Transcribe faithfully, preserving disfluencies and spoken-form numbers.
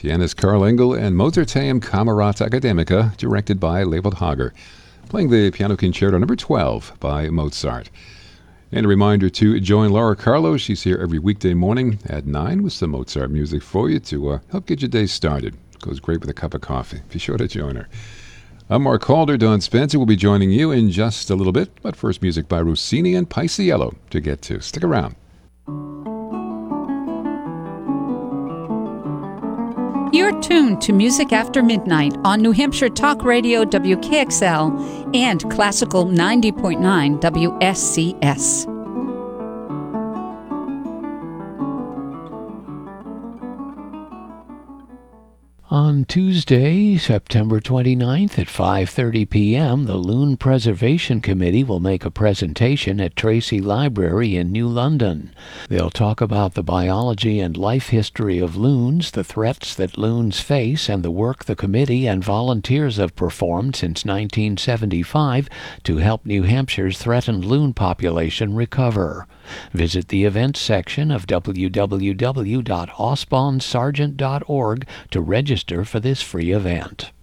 pianist Karl Engel and Mozarteum Camerata Academica, directed by Leopold Hager, playing the Piano Concerto number twelve by Mozart. And a reminder to join Laura Carlo. She's here every weekday morning at nine with some Mozart music for you to uh, help get your day started. Goes great with a cup of coffee. Be sure to join her. I'm Mark Calder. Don Spencer will be joining you in just a little bit, but first music by Rossini and Paisiello to get to. Stick around. You're tuned to Music After Midnight on New Hampshire Talk Radio W K X L and Classical ninety point nine W S C S. On Tuesday, September twenty-ninth at five thirty p.m., the Loon Preservation Committee will make a presentation at Tracy Library in New London. They'll talk about the biology and life history of loons, the threats that loons face, and the work the committee and volunteers have performed since nineteen seventy-five to help New Hampshire's threatened loon population recover. Visit the events section of w w w dot osbon sargent dot org to register for this free event.